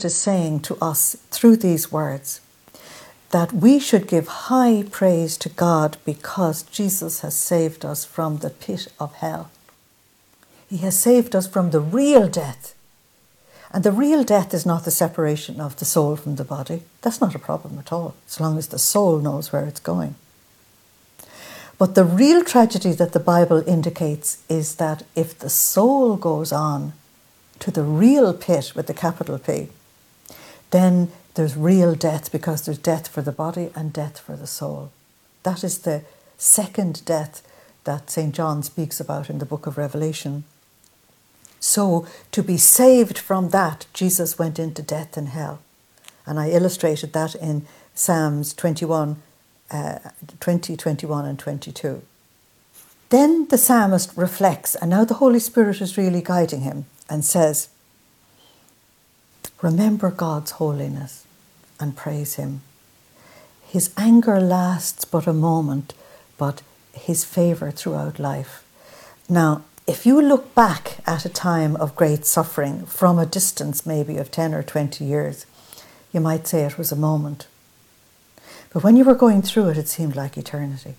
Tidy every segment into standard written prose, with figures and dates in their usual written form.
Spirit is saying to us through these words that we should give high praise to God because Jesus has saved us from the pit of hell. He has saved us from the real death. And the real death is not the separation of the soul from the body. That's not a problem at all, as long as the soul knows where it's going. But the real tragedy that the Bible indicates is that if the soul goes on to the real pit with the capital P, then there's real death, because there's death for the body and death for the soul. That is the second death that St. John speaks about in the book of Revelation. So to be saved from that, Jesus went into death and hell. And I illustrated that in Psalms 20, 21 and 22. Then the psalmist reflects, and now the Holy Spirit is really guiding him, and says, remember God's holiness and praise him. His anger lasts but a moment, but his favour throughout life. Now, if you look back at a time of great suffering from a distance maybe of 10 or 20 years, you might say it was a moment. But when you were going through it, it seemed like eternity.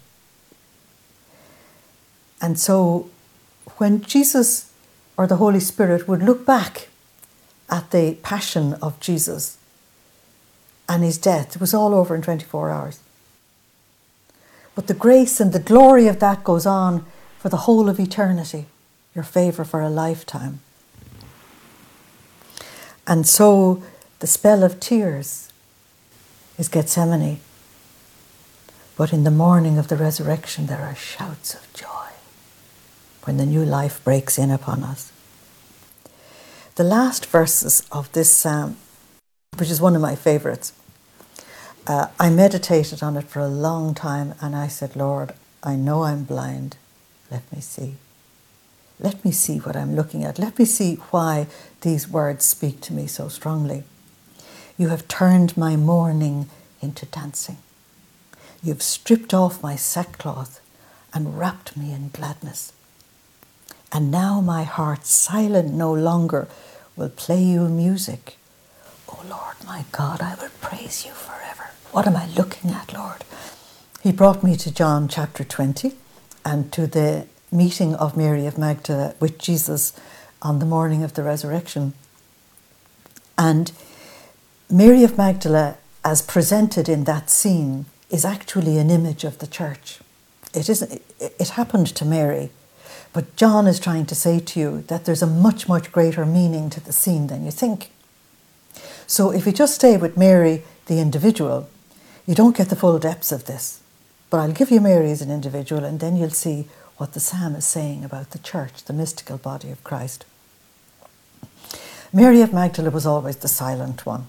And so when Jesus or the Holy Spirit would look back at the passion of Jesus and his death, it was all over in 24 hours. But the grace and the glory of that goes on for the whole of eternity, your favour for a lifetime. And so the spell of tears is Gethsemane. But in the morning of the resurrection, there are shouts of joy when the new life breaks in upon us. The last verses of this psalm, which is one of my favourites, I meditated on it for a long time, and I said, Lord, I know I'm blind. Let me see. Let me see what I'm looking at. Let me see why these words speak to me so strongly. You have turned my mourning into dancing. You've stripped off my sackcloth and wrapped me in gladness. And now my heart, silent no longer, will play you music. Oh Lord, my God, I will praise you forever. What am I looking at, Lord? He brought me to John chapter 20 and to the meeting of Mary of Magdala with Jesus on the morning of the resurrection. And Mary of Magdala, as presented in that scene, is actually an image of the church. It happened to Mary, but John is trying to say to you that there's a much, much greater meaning to the scene than you think. So if you just stay with Mary, the individual, you don't get the full depths of this. But I'll give you Mary as an individual, and then you'll see what the psalm is saying about the church, the mystical body of Christ. Mary of Magdala was always the silent one.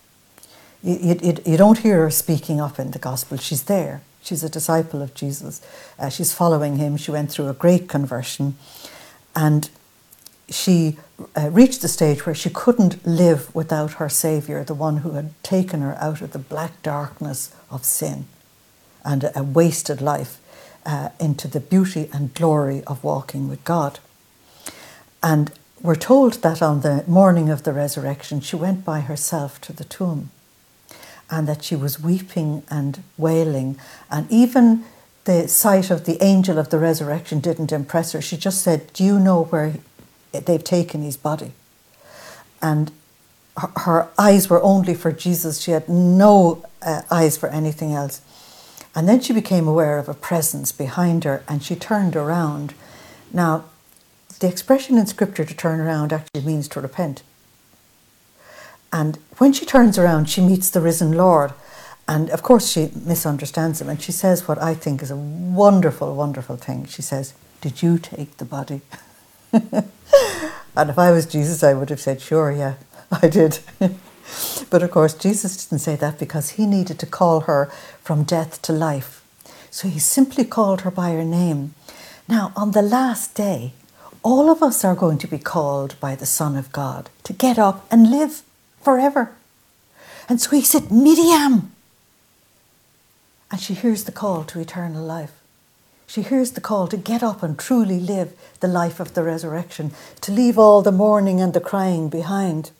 You don't hear her speaking up in the gospel. She's there. She's a disciple of Jesus. She's following him. She went through a great conversion, and she reached the stage where she couldn't live without her Saviour, the one who had taken her out of the black darkness of sin and a wasted life into the beauty and glory of walking with God. And we're told that on the morning of the resurrection, she went by herself to the tomb, and that she was weeping and wailing. And even the sight of the angel of the resurrection didn't impress her. She just said, do you know where they've taken his body? And her eyes were only for Jesus. She had no eyes for anything else. And then she became aware of a presence behind her, and she turned around. Now, the expression in Scripture to turn around actually means to repent. And when she turns around, she meets the risen Lord. And of course she misunderstands him, and she says what I think is a wonderful, wonderful thing. She says, did you take the body? And if I was Jesus, I would have said, sure, yeah, I did. But of course, Jesus didn't say that because he needed to call her from death to life. So he simply called her by her name. Now, on the last day, all of us are going to be called by the Son of God to get up and live forever. And so he said, Miriam. And she hears the call to eternal life. She hears the call to get up and truly live the life of the resurrection, to leave all the mourning and the crying behind.